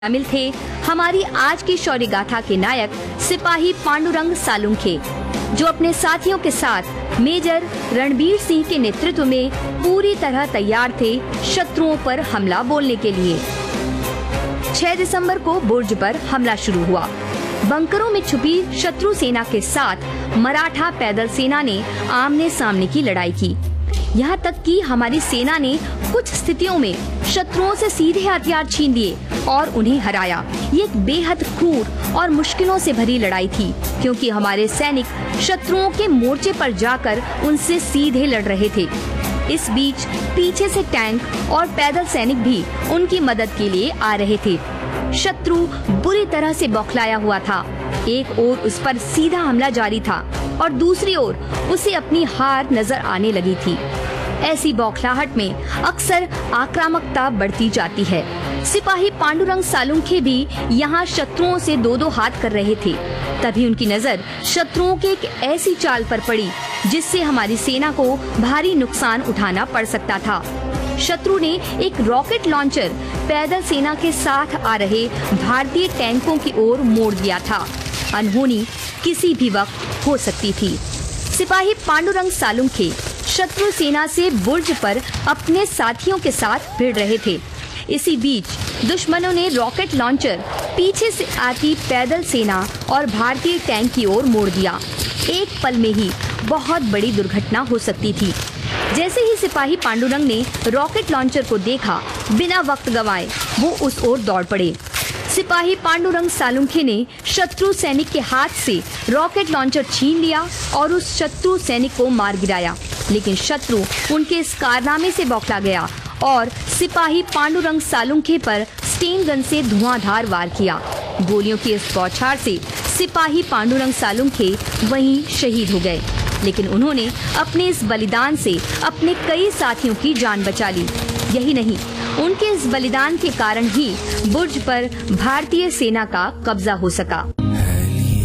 शामिल थे हमारी आज की शौर्य गाथा के नायक सिपाही पांडुरंग सालुंखे, जो अपने साथियों के साथ मेजर रणबीर सिंह के नेतृत्व में पूरी तरह तैयार थे शत्रुओं पर हमला बोलने के लिए। 6 दिसंबर को बुर्ज पर हमला शुरू हुआ। बंकरों में छुपी शत्रु सेना के साथ मराठा पैदल सेना ने आमने सामने की लड़ाई की। यहाँ तक कि हमारी सेना ने कुछ स्थितियों में शत्रुओं से सीधे हथियार छीन लिए और उन्हें हराया। ये एक बेहद क्रूर और मुश्किलों से भरी लड़ाई थी, क्योंकि हमारे सैनिक शत्रुओं के मोर्चे पर जाकर उनसे सीधे लड़ रहे थे। इस बीच पीछे से टैंक और पैदल सैनिक भी उनकी मदद के लिए आ रहे थे। शत्रु बुरी तरह से बौखलाया हुआ था। एक ओर उस पर सीधा हमला जारी था और दूसरी ओर उसे अपनी हार नजर आने लगी थी। ऐसी बौखलाहट में अक्सर आक्रामकता बढ़ती जाती है। सिपाही पांडुरंग सालुंखे भी यहाँ शत्रुओं से दो हाथ कर रहे थे। तभी उनकी नजर शत्रुओं के एक ऐसी चाल पर पड़ी जिससे हमारी सेना को भारी नुकसान उठाना पड़ सकता था। शत्रु ने एक रॉकेट लॉन्चर पैदल सेना के साथ आ रहे भारतीय टैंकों की ओर मोड़ दिया था। अनहोनी किसी भी वक्त हो सकती थी। सिपाही पांडुरंग सालुंखे शत्रु सेना से बुर्ज पर अपने साथियों के साथ भिड़ रहे थे। इसी बीच दुश्मनों ने रॉकेट लॉन्चर पीछे से आती पैदल सेना और भारतीय टैंक की ओर मोड़ दिया। एक पल में ही बहुत बड़ी दुर्घटना हो सकती थी। जैसे ही सिपाही पांडुरंग ने रॉकेट लॉन्चर को देखा, बिना वक्त गंवाए वो उस ओर दौड़ पड़े। सिपाही पांडुरंग सालुंखे ने शत्रु सैनिक के हाथ से रॉकेट लॉन्चर छीन लिया और उस शत्रु सैनिक को मार गिराया। लेकिन शत्रु उनके इस कारनामे से बौखला गया और सिपाही पांडुरंग सालुंखे पर स्टेन गन से धुआंधार वार किया। गोलियों की इस बौछार से सिपाही पांडुरंग सालुंखे वहीं शहीद हो गए। लेकिन उन्होंने अपने इस बलिदान से अपने कई साथियों की जान बचा ली। यही नहीं, उनके इस बलिदान के कारण ही बुर्ज पर भारतीय सेना का कब्जा हो सका।